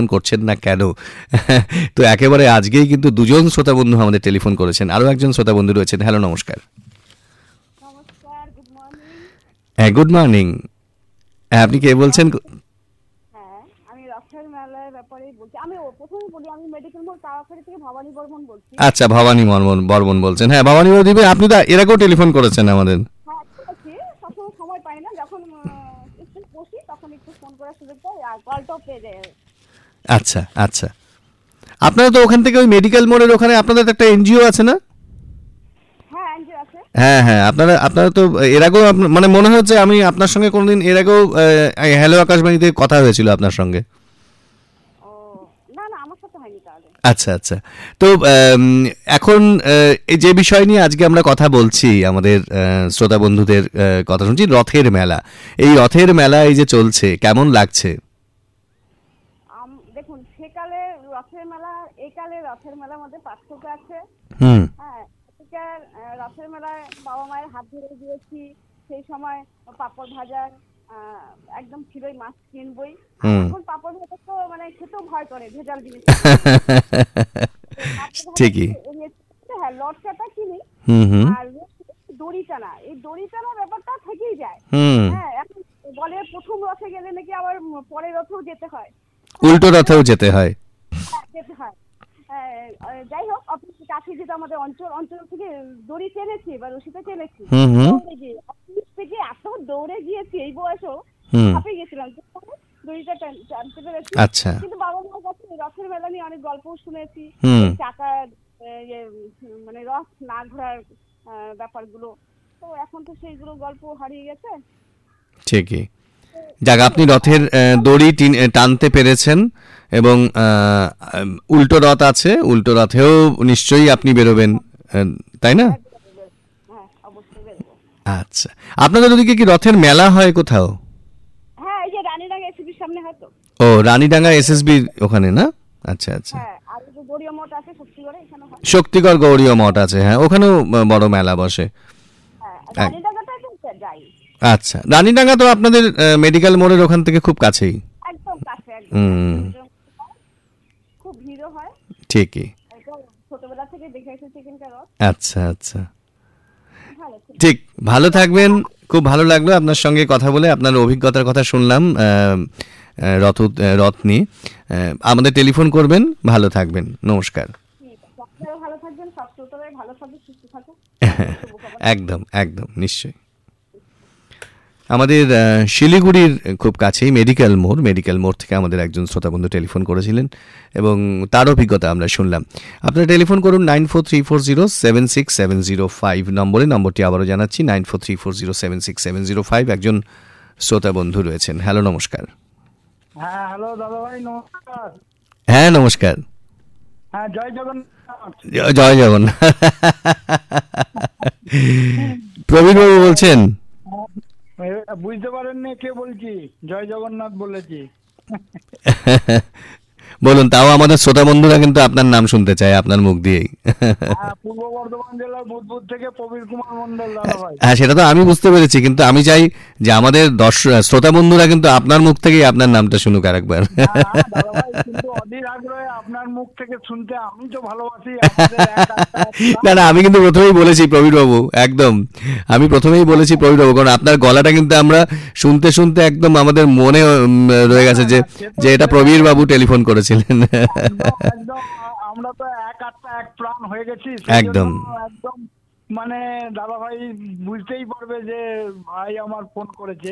Telephone করছেন না কেন? তো একেবারে আজকেই কিন্তু দুজন শ্রোতা বন্ধু আমাদের টেলিফোন করেছেন, আরও একজন শ্রোতা বন্ধু রয়েছেন। হ্যালো, নমস্কার। নমস্কার, গুড মর্নিং। হ্যাঁ, গুড মর্নিং। আপনি কে বলছেন? হ্যাঁ, আমি রথের মেলার ব্যাপারেই বলছি। আমি প্রথমেই বলি, আমি মেডিকেল মোড় তাড়াতাড়ি থেকে ভবানী বর্মন বলছি। আচ্ছা, ভবানী বর্মন বলছেন। হ্যাঁ, ভবানী দিবে, আপনি তো এর আগেও টেলিফোন করেছেন আমাদের। হ্যাঁ, বলছি, সবসময় সময় পাই না, যখন একটু বসি তখন একটু ফোন করার সুযোগ পাই, আর কলটাও পেয়ে যায়। আচ্ছা আচ্ছা, আপনারা তো ওখান থেকে ওই মেডিকেল মোড়ের ওখানে আপনাদের তো একটা এনজিও আছে না? হ্যাঁ, এনজিও আছে। হ্যাঁ হ্যাঁ, আপনারা তো এর আগেও মানে মনে হচ্ছে আমি আপনার সঙ্গে কোনোদিন এর আগেও হ্যালো আকাশবাণীতে কথা হয়েছিল আপনার সঙ্গে। ও, না না, আমার সাথে হয়নি তাহলে। আচ্ছা আচ্ছা, তো এখন এই যে বিষয় নিয়ে আজকে আমরা কথা বলছি, আমাদের শ্রোতা বন্ধুদের কথা শুনছি, রথের মেলা। এই রথের মেলা এই যে চলছে, কেমন লাগছে? দেখুন, সেকালে রথের মেলা, একালে রথের মেলার মধ্যে পার্থক্য আছে। হুম হ্যাঁ, এখানকার রথের মেলায় বাবা মায়ের হাত ধরে গিয়েছি। সেই সময় পাঁপড় ভাজার একদম ছিলই, মাছ কিনবই। এখন পাঁপড় ভাজা তো মানে খেতেও ভয় করে, ভেজাল জিনিস। ঠিকই। হ্যাঁ, লটকাটা কিনি। আর দড়ি টানা, এই দড়ি টানা ব্যাপারটা থেকেই যায়। হ্যাঁ, এখন বলে প্রথম রথে গেলে নাকি আবার পরের রথেও যেতে হয়, উল্টো রথেও যেতে হয়। যেতে হয়। যাই হোক, অফিস কাছে যেটা আমাদের অঞ্চল থেকে দড়ি টেনেছি বা রশিতে টেনেছি, দৌড়ে গিয়ে অফিস থেকে এত দৌড়ে গিয়েছি, এই বয়সেও হাঁপিয়ে গেছিলাম, দড়িটা টানতে পেরেছি। আচ্ছা, কিন্তু বাবা মার কাছে রথের মেলা নিয়ে অনেক গল্প শুনেছি, চাকার মানে রথ না ঘোরার ব্যাপারগুলো। তো এখন তো সেইগুলো গল্প হারিয়ে গেছে। ঠিকই। যাক, আপনি রথের দড়ি টানতে পেরেছেন, এবং উল্টো রথ আছে, উল্টো রথেও নিশ্চয়ই আপনি বেরোবেন, তাই না? হ্যাঁ, অবশ্যই বেরোবো। আচ্ছা, আপনাদের ওদিকে কি রথের মেলা হয় কোথাও? হ্যাঁ, এই যে রানীডাঙ্গা এসিবির সামনে হয়তো। ও, রানীডাঙ্গা এসএসবি ওখানে না? আচ্ছা আচ্ছা। হ্যাঁ, আর যে গড়িয়া মঠ আছে শক্তিগড়ে, এখানে হয়। শক্তিগড় গৌরীয় মঠ আছে, হ্যাঁ, ওখানেও বড় মেলা বসে। হ্যাঁ, রানীডাঙ্গাটাই তো যাই। আচ্ছা, রানীডাঙ্গা তো আপনাদের মেডিকেল মোড়ের ওখান থেকে খুব কাছেই। একদম কাছে, একদম। খুব ভিড়ও হয়। ঠিকই। এটা ছোটবেলা থেকে দেখে এসেছি এখানকার রথ। আচ্ছা আচ্ছা, ঠিক। ভালো থাকবেন, খুব ভালো লাগলো আপনার সঙ্গে কথা বলে, আপনার অভিজ্ঞতার কথা শুনলাম রথ নিয়ে। আমাদের টেলিফোন করবেন, ভালো থাকবেন, নমস্কার। আপনারাও ভালো থাকবেন, সব শ্রোতারাই ভালো থাকুক, সুস্থ থাকুক। একদম একদম, নিশ্চয়ই। আমাদের শিলিগুড়ির খুব কাছেই মেডিকেল মোড় থেকে আমাদের একজন শ্রোতা বন্ধু টেলিফোন করেছিলেন, এবং তার অভিজ্ঞতা আমরা শুনলাম। আপনারা টেলিফোন করুন 9434076705 নম্বরে। নম্বরটি আবারও জানাচ্ছি, 9434076705। একজন শ্রোতা বন্ধু রয়েছেন। হ্যালো, নমস্কার। হ্যাঁ, হ্যালো দাদা ভাই, নমস্কার। হ্যাঁ, নমস্কার। হ্যাঁ, জয় জগন্নাথ। জয় জগন্নাথ। প্রবীর বাবু বলছেন? বুঝতে পারেননি কে বলছি? জয় জগন্নাথ বলেছি। বলুন, তাও আমাদের শ্রোতা বন্ধুরা কিন্তু আপনার নাম শুনতে চায় আপনার মুখ দিয়েই। পূর্ব বর্ধমান জেলার বুধপুর থেকে প্রবীর কুমার মন্ডল দাদা ভাই। হ্যাঁ, সেটা তো আমি বুঝতে পেরেছি, কিন্তু আমি চাই যে আমাদের শ্রোতা বন্ধুরা কিন্তু আপনার মুখ থেকেই আপনার নামটা শুনুক আরেকবার। দাদা ভাই, কিন্তু অধীর আগ্রহে আপনার মুখ থেকে শুনতে আমি তো ভালোবাসি। না না, আমি কিন্তু প্রথমেই বলেছি প্রবীর বাবু, একদম আমি প্রথমেই বলেছি প্রবীর বাবু, কারণ আপনার গলাটা কিন্তু আমরা শুনতে শুনতে একদম আমাদের মনে রয়ে গেছে যে এটা প্রবীর বাবু টেলিফোন করেছিলেন। একদম, আমরা তো এক আত্মা এক প্রাণ হয়ে গেছি একদম একদম। মানে দাদা ভাই বুঝতেই পারবে যে ভাই আমার ফোন করেছে।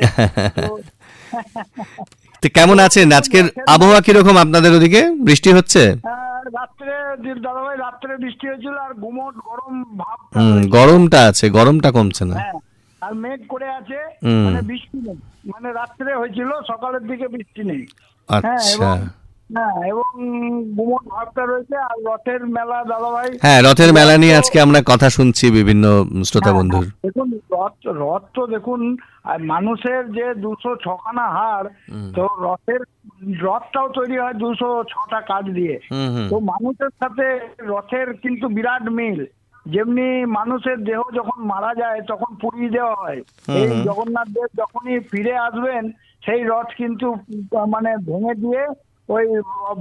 তো কেমন আছেন? আজকের আবহাওয়া কিরকম আপনাদের ওদিকে? বৃষ্টি হচ্ছে? রাত্রে দাদা ভাই, রাত্রে বৃষ্টি হয়েছিল, আর গুমোট গরম ভাব। গরমটা আছে, গরমটা কমছে না। আর মেঘ করে আছে, মানে বৃষ্টি নেই। মানে রাত্রে হয়েছিল, সকালের দিকে বৃষ্টি নেই। আচ্ছা। এবং গুমোট ভাবটা রয়েছে। আর রথের মেলা দাদা ভাই, হ্যাঁ, রথের মেলা নিয়ে আজকে আমরা কথা শুনছি বিভিন্ন শ্রোতা বন্ধুর। দেখুন, রথ তো দেখুন, আর মানুষের যে 206খানা হাড়, তো রথটাও তৈরি হয় 206টা কাঠ দিয়ে। তো মানুষের সাথে রথের কিন্তু বিরাট মিল। যেমনি মানুষের দেহ যখন মারা যায় তখন পুড়িয়ে দেওয়া হয়, এই জগন্নাথ দেব যখনই ফিরে আসবেন সেই রথ কিন্তু মানে ভেঙে দিয়ে ওই